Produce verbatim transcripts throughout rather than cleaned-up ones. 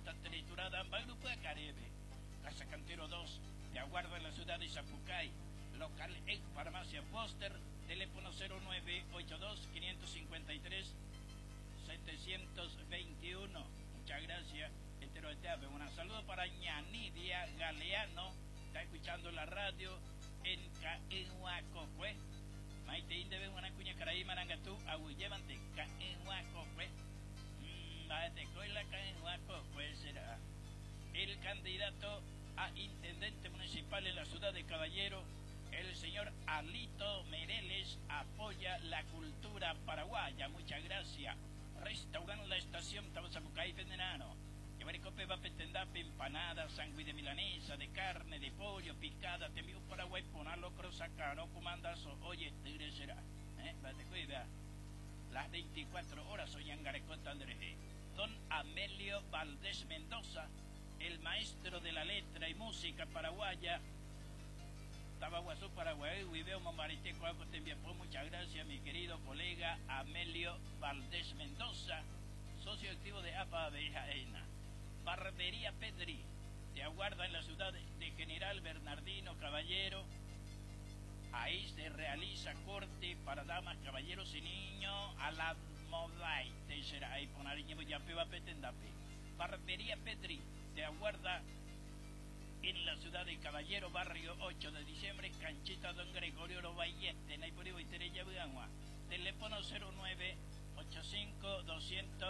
pasta triturada, va Grupo de Caribe. Casa Cantero dos, te aguardo en la ciudad de Zapucay. Local en Farmacia Foster, teléfono cero nueve ocho dos, cinco cinco tres, siete dos uno. Muchas gracias. Entero de Teave. Un saludo para Ñanidia Galeano, está escuchando la radio en Caenhuacocue. Maite Indebe, una cuña caraí marangatú, agullevante, Caenhuacocue. Mmm, va de coila Caenhuacocue será. El candidato a intendente municipal en la ciudad de Caballero, el señor Alito Mereles, apoya la cultura paraguaya. Muchas gracias. Restaurante La Estación, Tabasapucay, Pendenano. Llevaricope va petendape, empanada, sangüe de milanesa, de carne, de pollo, picada, te envío Paraguay, ponalo crosacano, comandazo, oye, tigre será. ¿Eh? Vate cuida. Las veinticuatro horas soy Angarecota Andrés. Don Amelio Valdés Mendoza, el maestro de la letra y música paraguaya. Tabaguazú, Paraguay, Huiveo, Momarité, Coaco, te envío. Muchas gracias, mi querido colega Amelio Valdés Mendoza, socio activo de A P A Abejaena. Barbería Pedri, te aguarda en la ciudad de General Bernardino Caballero. Ahí se realiza corte para damas, caballeros y niños a la moda. Te será ahí poner ya peba petendape. Barbería Pedri, te aguarda en la ciudad de Caballero, barrio ocho de diciembre, Canchita Don Gregorio Loballete, Naipuribo y Terella Buganua. Teléfono cero nueve ocho cinco dos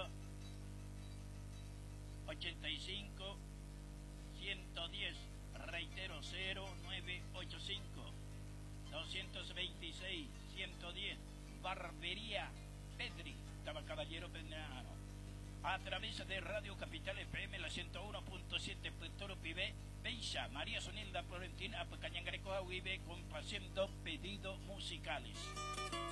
ocho cinco uno diez, reitero cero nueve ocho cinco dos dos seis uno diez. Barbería Pedri, estaba Caballero Penano. A través de Radio Capital F M, la ciento uno punto siete, Puerto Pibe, Beisa, María Sonilda Florentina, Cañangareco, Aguibe, complaciendo pedidos musicales.